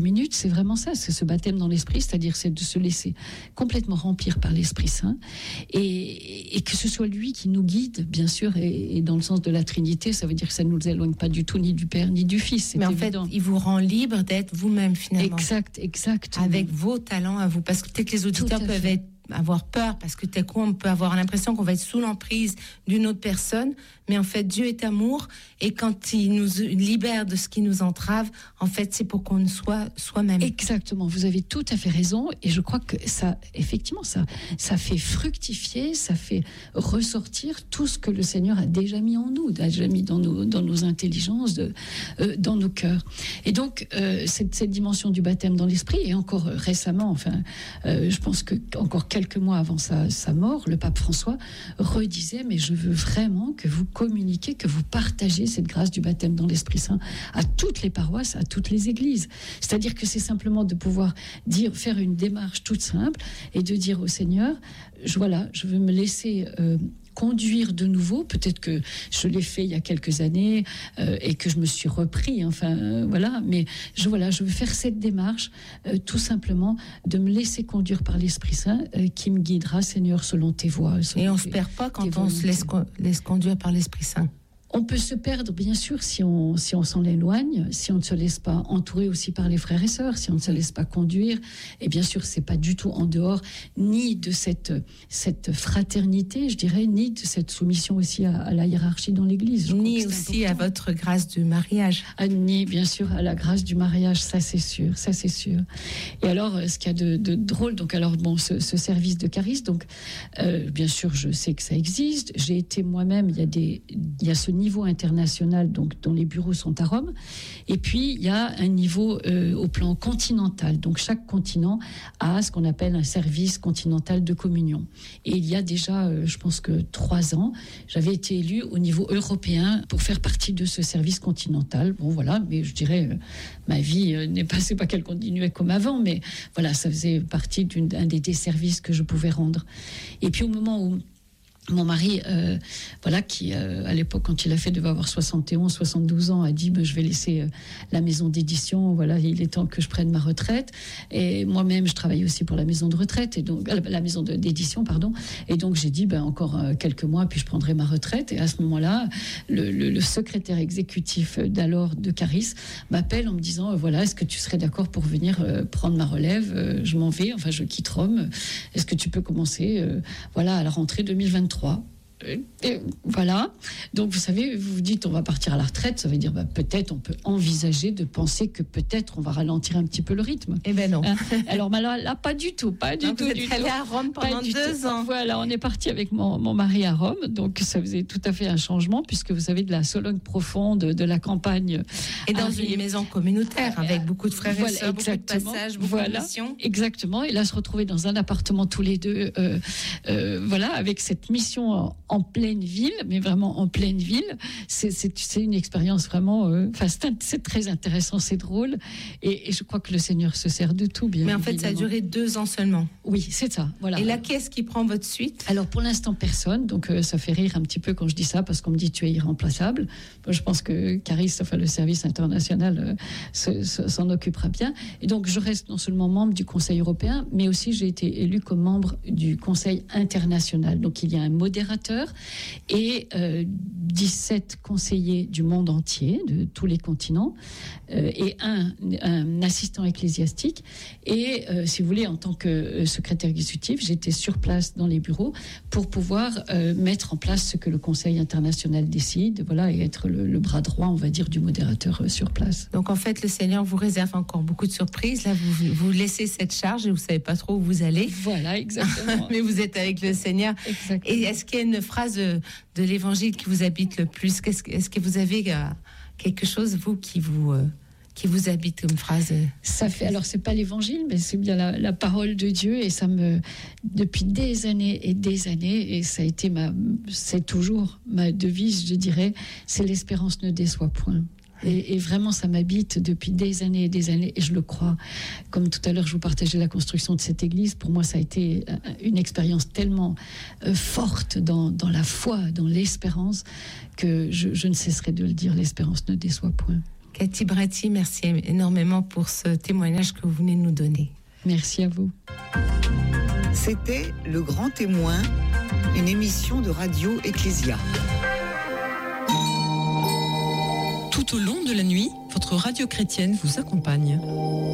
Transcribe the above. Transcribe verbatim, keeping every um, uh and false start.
minutes, c'est vraiment ça, c'est ce baptême dans l'Esprit, c'est-à-dire c'est de se laisser complètement remplir par l'Esprit Saint et, et que ce soit lui qui nous guide, bien sûr, et, et dans le sens de la Trinité, ça veut dire que ça ne nous éloigne pas du tout ni du Père ni du Fils. C'est Mais en évident. fait, il vous rend libre d'être vous-même finalement. Exact, exact. Avec vos talents à vous, parce que peut-être que les auditeurs peuvent être avoir peur, parce que tout à coup on peut avoir l'impression qu'on va être sous l'emprise d'une autre personne, mais en fait Dieu est amour, et quand il nous libère de ce qui nous entrave, en fait c'est pour qu'on soit soi-même. Exactement, vous avez tout à fait raison, et je crois que ça, effectivement, ça, ça fait fructifier, ça fait ressortir tout ce que le Seigneur a déjà mis en nous, a déjà mis dans nos, dans nos intelligences, de, euh, dans nos cœurs. Et donc euh, cette, cette dimension du baptême dans l'esprit, et encore récemment, enfin, euh, je pense que encore quelques Quelques mois avant sa, sa mort, le pape François redisait, mais je veux vraiment que vous communiquiez, que vous partagez cette grâce du baptême dans l'Esprit Saint à toutes les paroisses, à toutes les églises. C'est-à-dire que c'est simplement de pouvoir dire, faire une démarche toute simple et de dire au Seigneur, je, voilà, je veux me laisser euh, conduire de nouveau. Peut-être que je l'ai fait il y a quelques années euh, et que je me suis repris, enfin euh, voilà, mais je, voilà, je veux faire cette démarche euh, tout simplement de me laisser conduire par l'Esprit Saint euh, qui me guidera, Seigneur, selon tes voies. Selon et on ne tes, se perd pas quand on se laisse, laisse conduire par l'Esprit Saint. On peut se perdre, bien sûr, si on, si on s'en éloigne, si on ne se laisse pas entourer aussi par les frères et sœurs, si on ne se laisse pas conduire. Et bien sûr, c'est pas du tout en dehors ni de cette, cette fraternité, je dirais, ni de cette soumission aussi à, à la hiérarchie dans l'Église. Ni aussi important. À votre grâce du mariage. Ah, ni, bien sûr, à la grâce du mariage, ça c'est sûr, ça c'est sûr. Et alors, ce qu'il y a de, de drôle, donc alors, bon, ce, ce service de charisme, donc, euh, bien sûr, je sais que ça existe. J'ai été moi-même, il y a des, il y a ce niveau international, donc dont les bureaux sont à Rome, et puis il y a un niveau euh, au plan continental, donc chaque continent a ce qu'on appelle un service continental de communion, et il y a déjà euh, je pense que trois ans j'avais été élue au niveau européen pour faire partie de ce service continental. Bon voilà, mais je dirais euh, ma vie euh, n'est pas, c'est pas qu'elle continuait comme avant, mais voilà, ça faisait partie d'un des, des services que je pouvais rendre. Et puis au moment où mon mari, euh, voilà, qui euh, à l'époque, quand il a fait, devait avoir soixante et onze, soixante-douze ans, a dit ben, je vais laisser euh, la maison d'édition. Voilà, il est temps que je prenne ma retraite. Et moi-même, je travaille aussi pour la maison de retraite et donc euh, la maison de, d'édition, pardon. Et donc j'ai dit ben encore euh, quelques mois, puis je prendrai ma retraite. Et à ce moment-là, le, le, le secrétaire exécutif d'alors de Caris m'appelle en me disant euh, voilà, est-ce que tu serais d'accord pour venir euh, prendre ma relève? euh, Je m'en vais, enfin je quitte Rome. Est-ce que tu peux commencer, euh, voilà, à la rentrée deux mille vingt-trois? Et voilà, donc vous savez, vous vous dites on va partir à la retraite, ça veut dire bah, peut-être on peut envisager de penser que peut-être on va ralentir un petit peu le rythme. Eh ben non. Hein? Alors bah, là, là, pas du tout, pas du donc tout. Vous êtes allé à Rome pendant deux ans. Voilà, on est parti avec mon, mon mari à Rome, donc ça faisait tout à fait un changement puisque vous savez de la Sologne profonde, de la campagne. Et dans arrive. Une maison communautaire avec beaucoup de frères voilà, et sœurs, beaucoup de passages, beaucoup voilà, de missions. Exactement, et là se retrouver dans un appartement tous les deux, euh, euh, voilà, avec cette mission en, en pleine ville. Mais vraiment en pleine ville, c'est, c'est, c'est une expérience vraiment, enfin, euh, c'est, c'est très intéressant, c'est drôle, et, et je crois que le Seigneur se sert de tout, bien Mais en évidemment. fait, ça a duré deux ans seulement. Oui, c'est ça, voilà. Et là, qu'est-ce qui prend votre suite? Alors, pour l'instant, personne, donc euh, ça fait rire un petit peu quand je dis ça, parce qu'on me dit tu es irremplaçable. Moi, je pense que Caris, enfin, le service international, euh, se, se, s'en occupera bien. Et donc, je reste non seulement membre du Conseil européen, mais aussi j'ai été élue comme membre du Conseil international. Donc, il y a un modérateur et et euh, dix-sept conseillers du monde entier, de tous les continents, euh, et un, un assistant ecclésiastique. Et euh, si vous voulez, en tant que euh, secrétaire exécutif, j'étais sur place dans les bureaux pour pouvoir euh, mettre en place ce que le Conseil international décide, voilà, et être le, le bras droit, on va dire, du modérateur euh, sur place. Donc en fait, le Seigneur vous réserve encore beaucoup de surprises. Là, vous vous laissez cette charge et vous savez pas trop où vous allez. Voilà, exactement. Mais vous êtes avec le Seigneur. Exactement. Et est-ce qu'il y a une phrase de, de l'Évangile qui vous habite le plus? Qu'est-ce, est-ce que vous avez euh, quelque chose, vous, qui vous, euh, qui vous habite comme phrase? Ça fait, alors c'est pas l'Évangile, mais c'est bien la, la parole de Dieu, et ça me, depuis des années et des années, et ça a été ma, c'est toujours ma devise, je dirais, c'est l'espérance ne déçoit point. Et, et vraiment, ça m'habite depuis des années et des années, et je le crois. Comme tout à l'heure, je vous partageais la construction de cette église. Pour moi, ça a été une expérience tellement euh, forte dans, dans la foi, dans l'espérance, que je, je ne cesserai de le dire, l'espérance ne déçoit point. Cathy Bratti, merci énormément pour ce témoignage que vous venez de nous donner. Merci à vous. C'était Le Grand Témoin, une émission de Radio Ecclésia. Tout au long de la nuit, votre radio chrétienne vous accompagne.